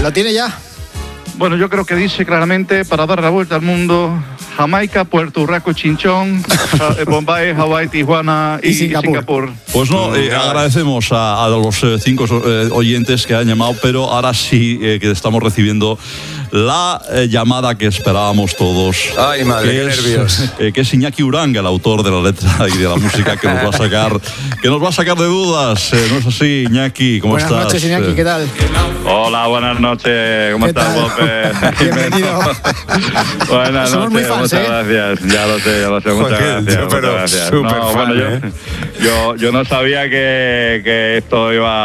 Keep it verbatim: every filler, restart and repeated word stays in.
¿Lo tiene ya? Bueno, yo creo que dice claramente, para dar la vuelta al mundo, Jamaica, Puerto Rico, Chinchón, Bombay, Hawái, Tijuana y, y Singapur. Singapur. Pues no, eh, agradecemos a, a los eh, cinco eh, oyentes que han llamado, pero ahora sí eh, que estamos recibiendo la eh, llamada que esperábamos todos. Ay, madre, qué es, nervios. Eh, que es Iñaki Uranga, el autor de la letra y de la música que nos va a sacar, que nos va a sacar de dudas. Eh, ¿No es así, Iñaki? ¿Cómo buenas estás? Buenas noches, Iñaki, ¿qué tal? Hola, buenas noches. ¿Cómo estás, López? Bienvenido. Buenas Somos noches, muy fans, muchas ¿eh? gracias. Ya lo sé, ya lo sé. Muchas Joder, gracias. yo, pero muchas gracias. súper No, fan, bueno, yo, ¿eh? yo, yo no sabía que, que esto iba